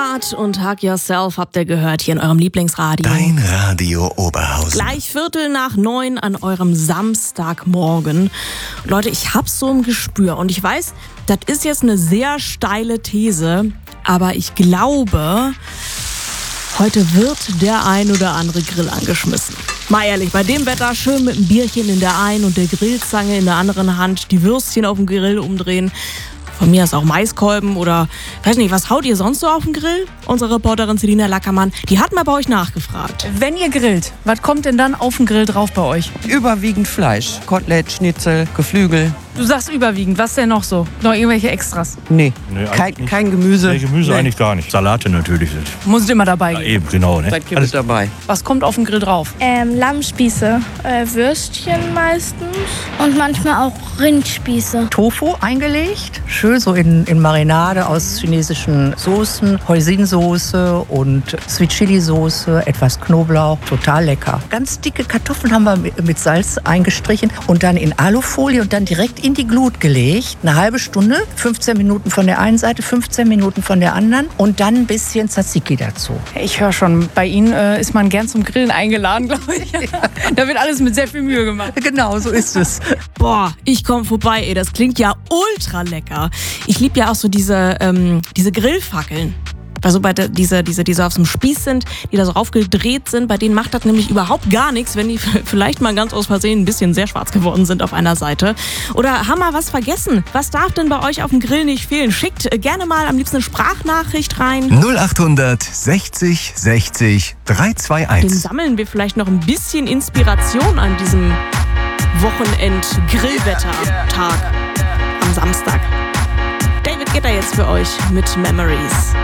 Hart und Hug Yourself habt ihr gehört hier in eurem Lieblingsradio. Dein Radio Oberhausen. Gleich 8:45 an eurem Samstagmorgen. Leute, ich hab's so im Gespür und ich weiß, das ist jetzt eine sehr steile These, aber ich glaube, heute wird der ein oder andere Grill angeschmissen. Mal ehrlich, bei dem Wetter schön mit einem Bierchen in der einen und der Grillzange in der anderen Hand, die Würstchen auf dem Grill umdrehen. Von mir ist auch Maiskolben oder, weiß nicht, was haut ihr sonst so auf den Grill? Unsere Reporterin Selina Lackermann, die hat mal bei euch nachgefragt. Wenn ihr grillt, was kommt denn dann auf den Grill drauf bei euch? Überwiegend Fleisch. Kotelett, Schnitzel, Geflügel. Du sagst überwiegend, was denn noch so? Noch irgendwelche Extras? Nee, eigentlich kein Gemüse. Nee, Gemüse eigentlich gar nicht. Salate natürlich. Muss immer dabei Ja, gehen. eben, genau. Ne? Seid ihr mit dabei? Was kommt auf den Grill drauf? Lammspieße, Würstchen meistens und manchmal auch Rindspieße. Tofu eingelegt, schön so in Marinade aus chinesischen Soßen, Hoisin-Soße und Sweet Chili-Soße, etwas Knoblauch, total lecker. Ganz dicke Kartoffeln haben wir mit Salz eingestrichen und dann in Alufolie und dann direkt in die Glut gelegt. Eine halbe Stunde, 15 Minuten von der einen Seite, 15 Minuten von der anderen und dann ein bisschen Tzatziki dazu. Ich höre schon, bei Ihnen ist man gern zum Grillen eingeladen, glaube ich. Da wird alles mit sehr viel Mühe gemacht. Genau, so ist es. Boah, ich komm vorbei, ey, das klingt ja ultra lecker. Ich lieb ja auch so diese Grillfackeln. Also diese auf so einem Spieß sind, die da so aufgedreht sind, bei denen macht das nämlich überhaupt gar nichts, wenn die vielleicht mal ganz aus Versehen ein bisschen sehr schwarz geworden sind auf einer Seite. Oder haben wir was vergessen? Was darf denn bei euch auf dem Grill nicht fehlen? Schickt gerne mal am liebsten eine Sprachnachricht rein. 0800 60 60 Dem 321. sammeln wir vielleicht noch ein bisschen Inspiration an diesem Wochenend-Grillwetter-Tag am Samstag. David Guetta jetzt für euch mit Memories.